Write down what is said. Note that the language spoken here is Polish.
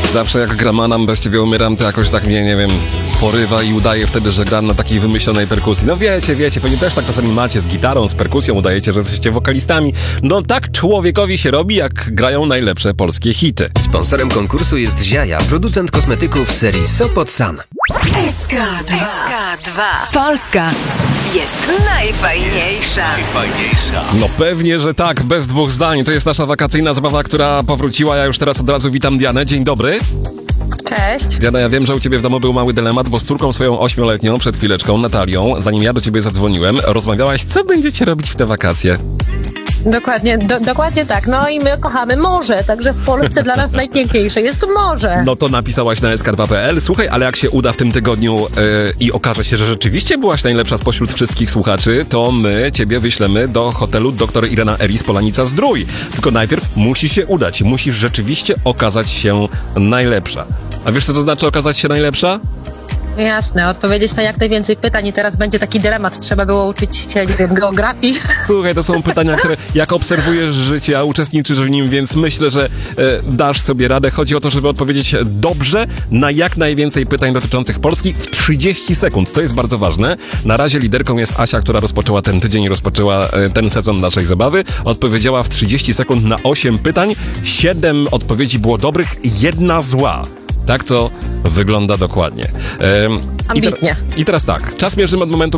Zawsze jak gram Anam, bez ciebie umieram, to jakoś tak mnie, nie wiem, porywa i udaje wtedy, że gram na takiej wymyślonej perkusji. No wiecie, pewnie też tak czasami macie z gitarą, z perkusją, udajecie, że jesteście wokalistami. No tak człowiekowi się robi, jak grają najlepsze polskie hity. Sponsorem konkursu jest Ziaja, producent kosmetyków serii Sopot San. SK2. Polska jest najfajniejsza. No pewnie, że tak, bez dwóch zdań. To jest nasza wakacyjna zabawa, która powróciła. Ja już teraz od razu witam Dianę. Dzień dobry. Cześć. Diana, ja wiem, że u ciebie w domu był mały dylemat, bo z córką swoją 8-letnią przed chwileczką, Natalią, zanim ja do ciebie zadzwoniłem, rozmawiałaś, co będziecie robić w te wakacje. Dokładnie tak. No i my kochamy morze, także w Polsce dla nas najpiękniejsze jest morze. No to napisałaś na sk2.pl. Słuchaj, ale jak się uda w tym tygodniu i okaże się, że rzeczywiście byłaś najlepsza spośród wszystkich słuchaczy, to my ciebie wyślemy do hotelu dr Irena Eris Polanica-Zdrój. Tylko najpierw musi się udać. Musisz rzeczywiście okazać się najlepsza. A wiesz, co to znaczy okazać się najlepsza? Jasne, odpowiedzieć na jak najwięcej pytań i teraz będzie taki dylemat. Trzeba było uczyć się, nie wiem, geografii. Słuchaj, to są pytania, które jak obserwujesz życie, a uczestniczysz w nim, więc myślę, że dasz sobie radę. Chodzi o to, żeby odpowiedzieć dobrze na jak najwięcej pytań dotyczących Polski w 30 sekund. To jest bardzo ważne. Na razie liderką jest Asia, która rozpoczęła ten tydzień, rozpoczęła ten sezon naszej zabawy. Odpowiedziała w 30 sekund na 8 pytań. 7 odpowiedzi było dobrych, 1 zła. Tak to wygląda dokładnie. Ambitnie. I teraz tak, czas mierzymy od momentu,